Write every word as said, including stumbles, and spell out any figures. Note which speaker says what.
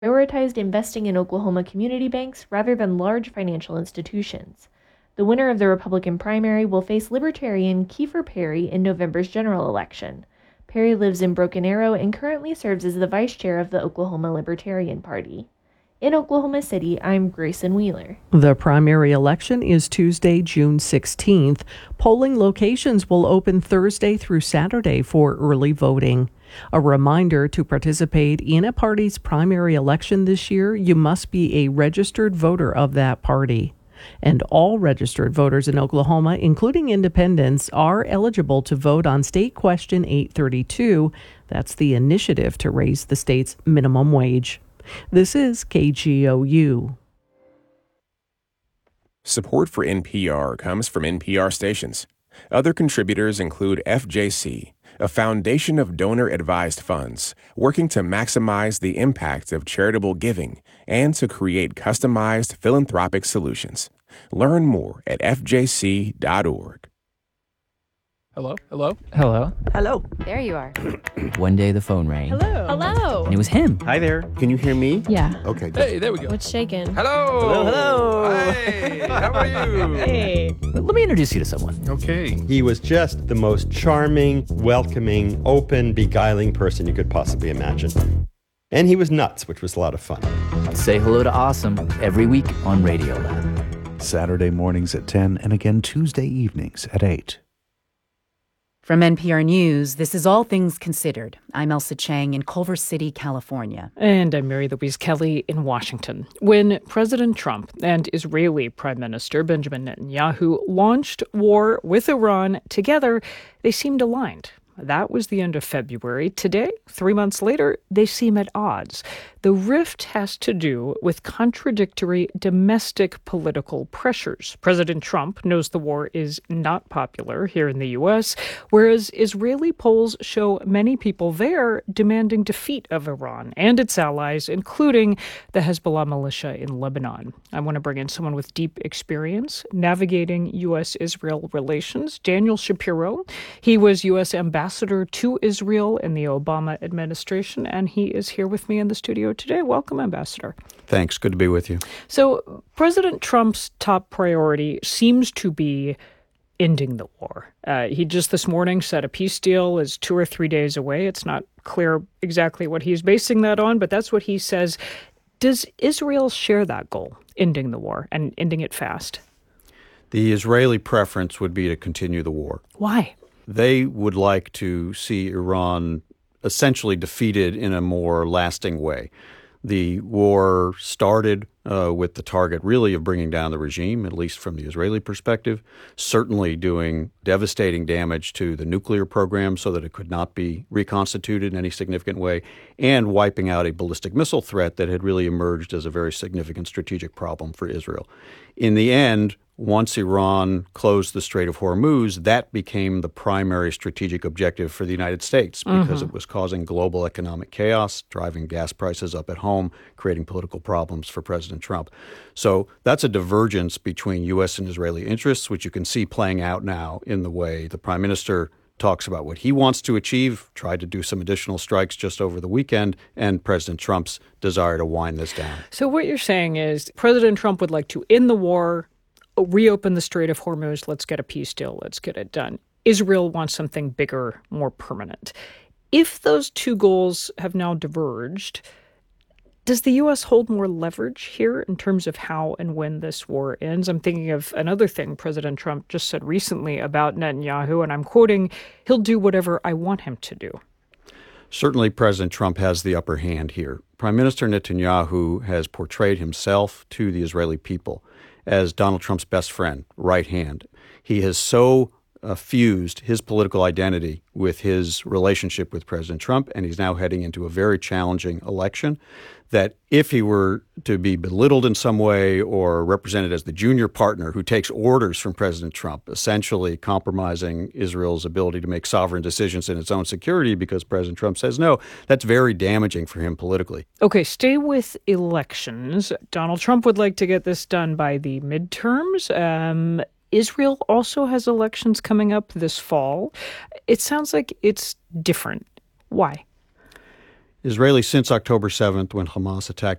Speaker 1: prioritized investing in Oklahoma community banks rather than large financial institutions. The winner of the Republican primary will face Libertarian Kiefer Perry in November's general election. Perry lives in Broken Arrow and currently serves as the vice chair of the Oklahoma Libertarian Party. In Oklahoma City, I'm Grayson Wheeler.
Speaker 2: The primary election is Tuesday, June sixteenth. Polling locations will open Thursday through Saturday for early voting. A reminder, to participate in a party's primary election this year, you must be a registered voter of that party. And all registered voters in Oklahoma, including independents, are eligible to vote on State Question eight thirty-two. That's the initiative to raise the state's minimum wage. This is K G O U.
Speaker 3: Support for N P R comes from N P R stations. Other contributors include F J C, a foundation of donor-advised funds working to maximize the impact of charitable giving and to create customized philanthropic solutions. Learn more at f j c dot org.
Speaker 4: Hello? Hello?
Speaker 5: Hello.
Speaker 2: Hello.
Speaker 6: There you are.
Speaker 5: One day the phone rang.
Speaker 1: Hello.
Speaker 6: Hello.
Speaker 5: And it was him.
Speaker 7: Hi there. Can you hear me?
Speaker 6: Yeah.
Speaker 7: Okay. Good.
Speaker 4: Hey, there we go.
Speaker 6: What's shaking?
Speaker 4: Hello.
Speaker 7: Hello, hello.
Speaker 4: Hey, how are you?
Speaker 1: Hey.
Speaker 5: Let me introduce you to someone.
Speaker 4: Okay.
Speaker 7: He was just the most charming, welcoming, open, beguiling person you could possibly imagine. And he was nuts, which was a lot of fun.
Speaker 5: Say hello to Awesome every week on Radiolab.
Speaker 8: Saturday mornings at ten and again Tuesday evenings at eight.
Speaker 9: From N P R News, this is All Things Considered. I'm Elsa Chang in Culver City, California.
Speaker 10: And I'm Mary Louise Kelly in Washington. When President Trump and Israeli Prime Minister Benjamin Netanyahu launched war with Iran together, they seemed aligned. That was the end of February. Today, three months later, they seem at odds. The rift has to do with contradictory domestic political pressures. President Trump knows the war is not popular here in the U S, whereas Israeli polls show many people there demanding defeat of Iran and its allies, including the Hezbollah militia in Lebanon. I want to bring in someone with deep experience navigating U S Israel relations, Daniel Shapiro. He was U S ambassador to Israel in the Obama administration, and he is here with me in the studio today. Welcome, Ambassador.
Speaker 8: Thanks. Good to be with you.
Speaker 10: So President Trump's top priority seems to be ending the war. Uh, he just this morning said a peace deal is two or three days away. It's not clear exactly what he's basing that on, but that's what he says. Does Israel share that goal, ending the war and ending it fast?
Speaker 8: The Israeli preference would be to continue the war.
Speaker 10: Why?
Speaker 8: They would like to see Iran essentially defeated in a more lasting way. The war started uh, with the target really of bringing down the regime, at least from the Israeli perspective, certainly doing devastating damage to the nuclear program so that it could not be reconstituted in any significant way, and wiping out a ballistic missile threat that had really emerged as a very significant strategic problem for Israel. In the end, once Iran closed the Strait of Hormuz, that became the primary strategic objective for the United States because mm-hmm. it was causing global economic chaos, driving gas prices up at home, creating political problems for President Trump. So that's a divergence between U S and Israeli interests, which you can see playing out now in the way the Prime Minister talks about what he wants to achieve, tried to do some additional strikes just over the weekend, and President Trump's desire to wind this down.
Speaker 10: So what you're saying is President Trump would like to end the war, reopen the Strait of Hormuz, let's get a peace deal, let's get it done. Israel wants something bigger, more permanent. If those two goals have now diverged, does the U S hold more leverage here in terms of how and when this war ends? I'm thinking of another thing President Trump just said recently about Netanyahu, and I'm quoting, he'll do whatever I want him to do.
Speaker 8: Certainly, President Trump has the upper hand here. Prime Minister Netanyahu has portrayed himself to the Israeli people as Donald Trump's best friend, right hand. He has so uh, fused his political identity with his relationship with President Trump, and he's now heading into a very challenging election that if he were to be belittled in some way or represented as the junior partner who takes orders from President Trump, essentially compromising Israel's ability to make sovereign decisions in its own security because President Trump says no, that's very damaging for him politically.
Speaker 10: Okay, stay with elections. Donald Trump would like to get this done by the midterms. Um, Israel also has elections coming up this fall. It sounds like it's different. Why?
Speaker 8: Israelis since October seventh, when Hamas attacked